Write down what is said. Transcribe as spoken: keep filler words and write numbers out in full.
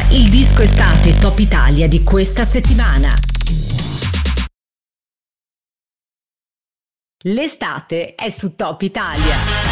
Il disco estate Top Italia di questa settimana. L'estate è su Top Italia.